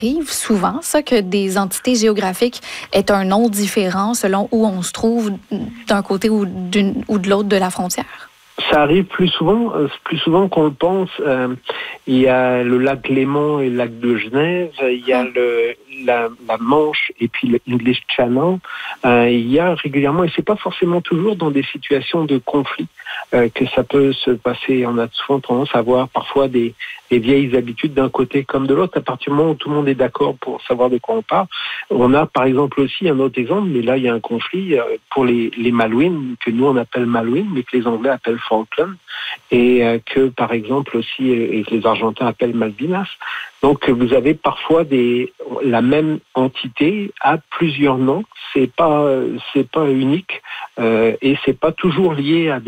arrive souvent, ça, que des entités géographiques aient un nom différent selon où on se trouve d'un côté ou de l'autre de la frontière? Ça arrive plus souvent qu'on le pense. Il y a le lac Léman et le lac de Genève, il y a la Manche et puis le English Channel. Il y a régulièrement, et c'est pas forcément toujours dans des situations de conflit que ça peut se passer. On a souvent tendance à voir parfois des vieilles habitudes d'un côté comme de l'autre. À partir du moment où tout le monde est d'accord pour savoir de quoi on parle, on a par exemple aussi un autre exemple, mais là il y a un conflit pour les Malouines, que nous on appelle Malouines, mais que les Anglais appellent Falkland, et que par exemple aussi et que les Argentins appellent Malvinas. Donc vous avez parfois la même entité a plusieurs noms. C'est pas unique et c'est pas toujours lié à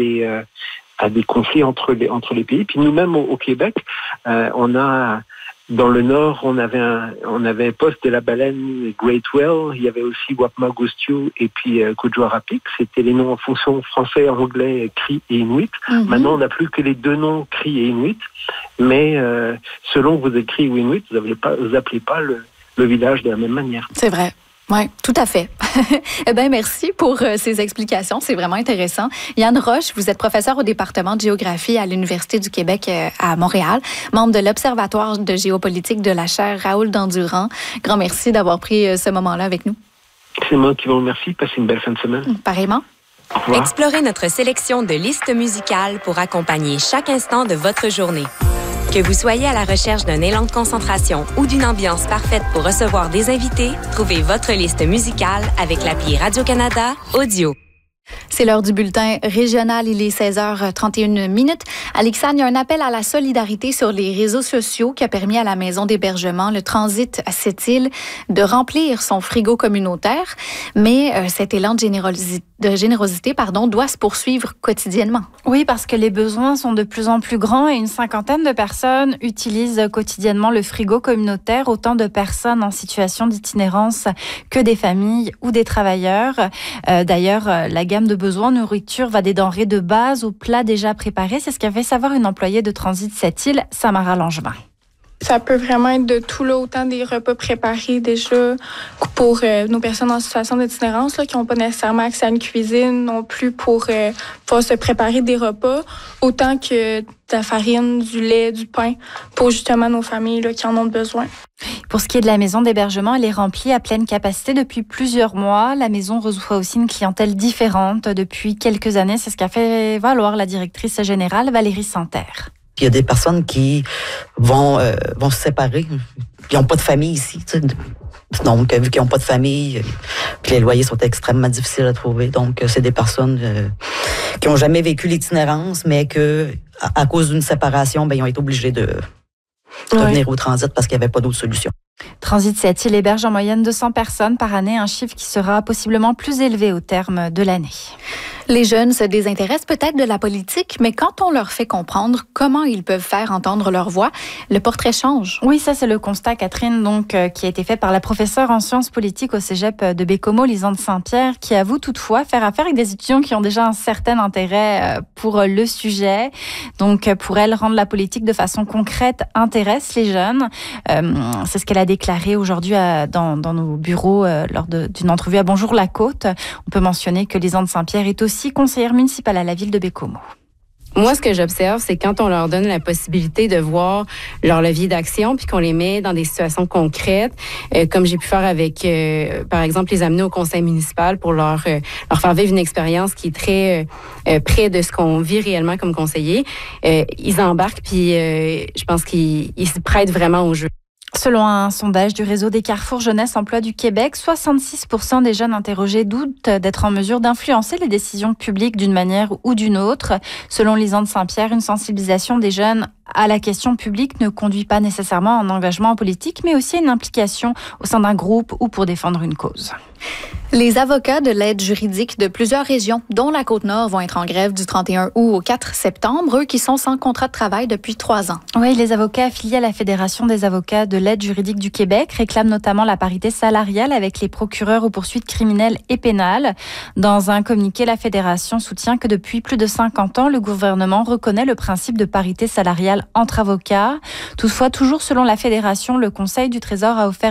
des conflits entre les pays. Puis nous-mêmes au Québec, on a dans le nord, on avait un poste de la baleine Great Whale, il y avait aussi Wapmagoostio et puis Kuujjuarapik. C'était les noms en fonction français, anglais, Cri et Inuit. Mm-hmm. Maintenant, on n'a plus que les deux noms Cri et Inuit, mais selon que vous êtes Cri ou Inuit, vous appelez pas le village de la même manière. C'est vrai. Oui, tout à fait. Eh bien, merci pour ces explications. C'est vraiment intéressant. Yann Roche, vous êtes professeur au département de géographie à l'Université du Québec à Montréal, membre de l'Observatoire de géopolitique de la chaire Raoul Dandurand. Grand merci d'avoir pris ce moment-là avec nous. C'est moi qui vous remercie. Passez une belle fin de semaine. Pareillement. Explorez notre sélection de listes musicales pour accompagner chaque instant de votre journée. Que vous soyez à la recherche d'un élan de concentration ou d'une ambiance parfaite pour recevoir des invités, trouvez votre liste musicale avec l'appli Radio-Canada Audio. C'est l'heure du bulletin régional. Il est 16h31. Alexandre, il y a un appel à la solidarité sur les réseaux sociaux qui a permis à la maison d'hébergement, le Transit à Sept-Îles, de remplir son frigo communautaire. Mais cet élan de générosité, doit se poursuivre quotidiennement. Oui, parce que les besoins sont de plus en plus grands et une cinquantaine de personnes utilisent quotidiennement le frigo communautaire, autant de personnes en situation d'itinérance que des familles ou des travailleurs. D'ailleurs, la gamme de besoins nourriture va des denrées de base aux plats déjà préparés. C'est ce qu'a fait savoir une employée de Transit Sept-Îles, Samara Langevin. Ça peut vraiment être de tout, là, autant des repas préparés déjà pour nos personnes en situation d'itinérance là, qui n'ont pas nécessairement accès à une cuisine non plus pour pouvoir se préparer des repas, autant que de la farine, du lait, du pain pour justement nos familles là, qui en ont besoin. Pour ce qui est de la maison d'hébergement, elle est remplie à pleine capacité depuis plusieurs mois. La maison reçoit aussi une clientèle différente depuis quelques années. C'est ce qu'a fait valoir la directrice générale Valérie Santerre. Il y a des personnes qui vont se séparer. Ils n'ont pas de famille ici. Tu sais. Donc, vu qu'ils n'ont pas de famille, puis les loyers sont extrêmement difficiles à trouver. Donc, c'est des personnes qui n'ont jamais vécu l'itinérance, mais que à cause d'une séparation, ils ont été obligés de venir au transit parce qu'il n'y avait pas d'autre solution. Transit Sept-Îles héberge en moyenne 200 personnes par année, un chiffre qui sera possiblement plus élevé au terme de l'année. Les jeunes se désintéressent peut-être de la politique, mais quand on leur fait comprendre comment ils peuvent faire entendre leur voix, le portrait change. Oui, ça c'est le constat, Catherine, qui a été fait par la professeure en sciences politiques au cégep de Baie-Comeau, Lisande Saint-Pierre, qui avoue toutefois faire affaire avec des étudiants qui ont déjà un certain intérêt pour le sujet. Donc, pour elle, rendre la politique de façon concrète intéresse les jeunes. C'est ce qu'elle a déclaré aujourd'hui dans nos bureaux lors d'une entrevue à Bonjour la Côte. On peut mentionner que Lisande Saint-Pierre est aussi conseillère municipale à la ville de Baie-Comeau. Moi, ce que j'observe, c'est quand on leur donne la possibilité de voir leur levier d'action, puis qu'on les met dans des situations concrètes, comme j'ai pu faire avec, par exemple, les amener au conseil municipal pour leur faire vivre une expérience qui est très près de ce qu'on vit réellement comme conseiller. Ils embarquent, puis je pense qu'ils se prêtent vraiment au jeu. Selon un sondage du réseau des Carrefours Jeunesse Emploi du Québec, 66% des jeunes interrogés doutent d'être en mesure d'influencer les décisions publiques d'une manière ou d'une autre. Selon Lisande Saint-Pierre, une sensibilisation des jeunes à la question publique ne conduit pas nécessairement à un engagement politique, mais aussi à une implication au sein d'un groupe ou pour défendre une cause. Les avocats de l'aide juridique de plusieurs régions, dont la Côte-Nord, vont être en grève du 31 août au 4 septembre, eux qui sont sans contrat de travail depuis 3 ans. Oui, les avocats affiliés à la Fédération des avocats de l'aide juridique du Québec réclament notamment la parité salariale avec les procureurs aux poursuites criminelles et pénales. Dans un communiqué, la Fédération soutient que depuis plus de 50 ans, le gouvernement reconnaît le principe de parité salariale entre avocats. Toutefois, toujours selon la Fédération, le Conseil du Trésor a offert